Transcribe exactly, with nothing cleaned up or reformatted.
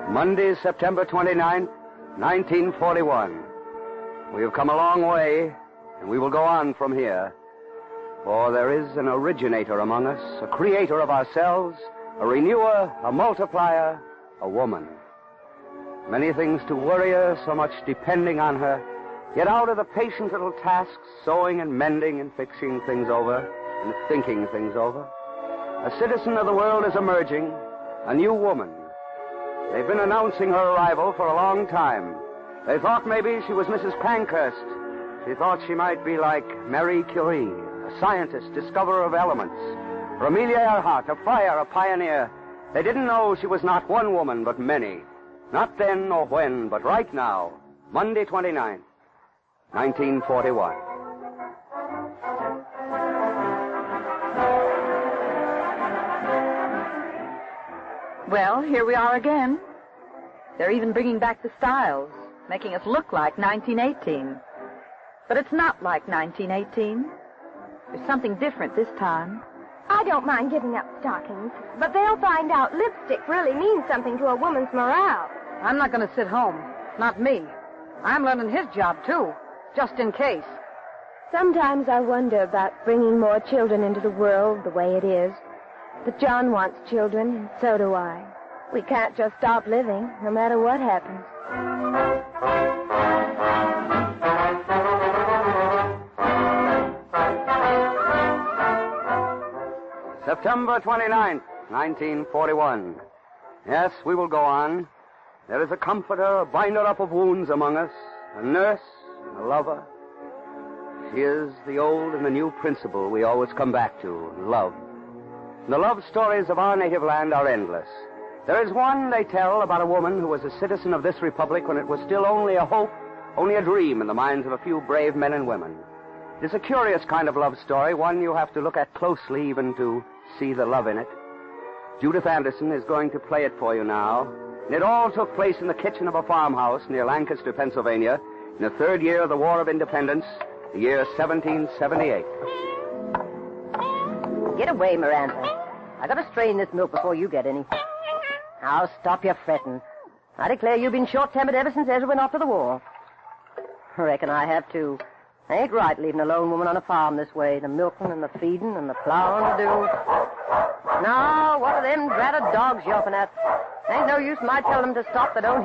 Monday, September twenty-ninth, nineteen forty-one. We have come a long way, and we will go on from here. For there is an originator among us, a creator of ourselves, a renewer, a multiplier, a woman. Many things to worry her, so much depending on her, yet out of the patient little tasks, sewing and mending and fixing things over and thinking things over, a citizen of the world is emerging, a new woman. They've been announcing her arrival for a long time. They thought maybe she was Missus Pankhurst. She thought she might be like Marie Curie, a scientist, discoverer of elements, or Amelia Earhart, a friar, a pioneer. They didn't know she was not one woman, but many. Not then or when, but right now, Monday twenty-ninth, nineteen forty-one. Well, here we are again. They're even bringing back the styles, making us look like nineteen eighteen. But it's not like nineteen eighteen. There's something different this time. I don't mind giving up stockings, but they'll find out lipstick really means something to a woman's morale. I'm not going to sit home. Not me. I'm learning his job, too, just in case. Sometimes I wonder about bringing more children into the world the way it is. But John wants children, and so do I. We can't just stop living, no matter what happens. September twenty-ninth, nineteen forty-one. Yes, we will go on. There is a comforter, a binder up of wounds among us, a nurse, a lover. She is the old and the new principle we always come back to, love. The love stories of our native land are endless. There is one, they tell, about a woman who was a citizen of this republic when it was still only a hope, only a dream in the minds of a few brave men and women. It is a curious kind of love story, one you have to look at closely even to see the love in it. Judith Anderson is going to play it for you now. And it all took place in the kitchen of a farmhouse near Lancaster, Pennsylvania, in the third year of the War of Independence, the year seventeen seventy-eight. Get away, Miranda. I gotta strain this milk before you get any. Now, stop your fretting. I declare you've been short-tempered ever since Ezra went off to the war. Reckon I have, too. Ain't right leaving a lone woman on a farm this way. The milking and the feeding and the plowing to do. Now, what are them dratted dogs yelping at? Ain't no use my telling them to stop. They don't